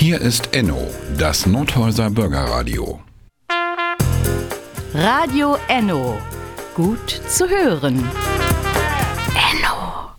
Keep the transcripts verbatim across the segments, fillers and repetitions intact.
Hier ist Enno, das Nordhäuser Bürgerradio. Radio Enno. Gut zu hören. Enno.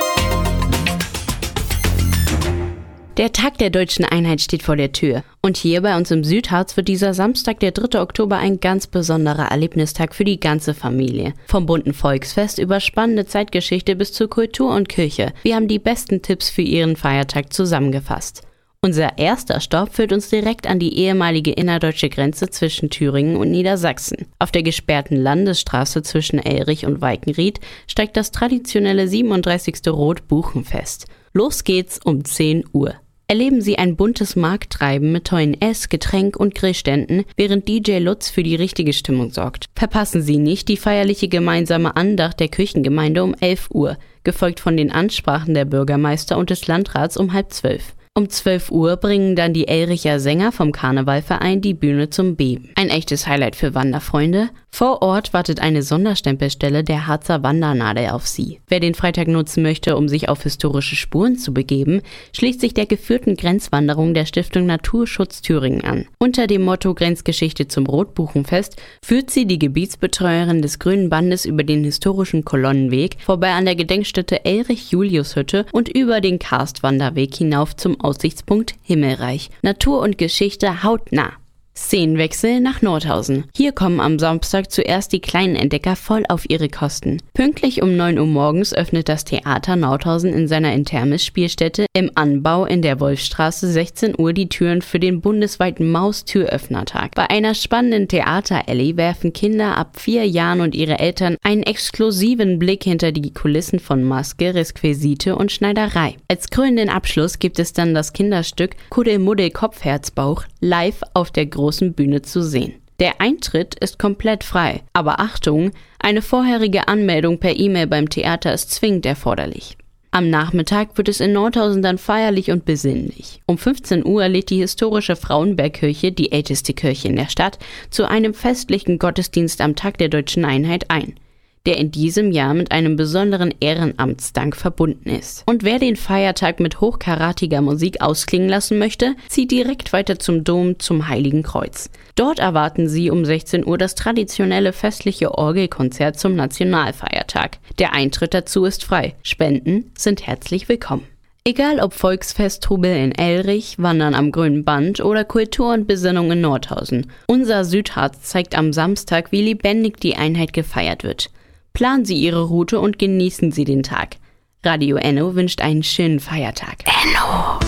Der Tag der Deutschen Einheit steht vor der Tür. Und hier bei uns im Südharz wird dieser Samstag, der dritte Oktober, ein ganz besonderer Erlebnistag für die ganze Familie. Vom bunten Volksfest über spannende Zeitgeschichte bis zu Kultur und Kirche. Wir haben die besten Tipps für Ihren Feiertag zusammengefasst. Unser erster Stopp führt uns direkt an die ehemalige innerdeutsche Grenze zwischen Thüringen und Niedersachsen. Auf der gesperrten Landesstraße zwischen Elrich und Walkenried steigt das traditionelle siebenunddreißigste Rotbuchenfest. Los geht's um zehn Uhr. Erleben Sie ein buntes Markttreiben mit tollen Ess-, Getränk- und Grillständen, während D J Lutz für die richtige Stimmung sorgt. Verpassen Sie nicht die feierliche gemeinsame Andacht der Kirchengemeinde um elf Uhr, gefolgt von den Ansprachen der Bürgermeister und des Landrats um halb zwölf. Um zwölf Uhr bringen dann die Elricher Sänger vom Karnevalverein die Bühne zum Beben. Ein echtes Highlight für Wanderfreunde. Vor Ort wartet eine Sonderstempelstelle der Harzer Wandernadel auf Sie. Wer den Freitag nutzen möchte, um sich auf historische Spuren zu begeben, schließt sich der geführten Grenzwanderung der Stiftung Naturschutz Thüringen an. Unter dem Motto Grenzgeschichte zum Rotbuchenfest führt sie die Gebietsbetreuerin des Grünen Bandes über den historischen Kolonnenweg, vorbei an der Gedenkstätte Elrich-Julius-Hütte und über den Karstwanderweg hinauf zum Aussichtspunkt Himmelreich. Natur und Geschichte hautnah. Szenenwechsel nach Nordhausen. Hier kommen am Samstag zuerst die kleinen Entdecker voll auf ihre Kosten. Pünktlich um neun Uhr morgens öffnet das Theater Nordhausen in seiner Intermis-Spielstätte im Anbau in der Wolfstraße sechzehn Uhr die Türen für den bundesweiten Maustüröffnertag. Bei einer spannenden Theater-Alley werfen Kinder ab vier Jahren und ihre Eltern einen exklusiven Blick hinter die Kulissen von Maske, Requisite und Schneiderei. Als krönenden Abschluss gibt es dann das Kinderstück Kuddelmuddel Kopfherzbauch live auf der großen Bühne zu sehen. Der Eintritt ist komplett frei, aber Achtung, eine vorherige Anmeldung per E-Mail beim Theater ist zwingend erforderlich. Am Nachmittag wird es in Nordhausen dann feierlich und besinnlich. Um fünfzehn Uhr lädt die historische Frauenbergkirche, die älteste Kirche in der Stadt, zu einem festlichen Gottesdienst am Tag der Deutschen Einheit ein, der in diesem Jahr mit einem besonderen Ehrenamtsdank verbunden ist. Und wer den Feiertag mit hochkaratiger Musik ausklingen lassen möchte, zieht direkt weiter zum Dom zum Heiligen Kreuz. Dort erwarten Sie um sechzehn Uhr das traditionelle festliche Orgelkonzert zum Nationalfeiertag. Der Eintritt dazu ist frei. Spenden sind herzlich willkommen. Egal ob Volksfest, Trubel in Elrich, Wandern am Grünen Band oder Kultur und Besinnung in Nordhausen. Unser Südharz zeigt am Samstag, wie lebendig die Einheit gefeiert wird. Planen Sie Ihre Route und genießen Sie den Tag. Radio Enno wünscht einen schönen Feiertag. Enno!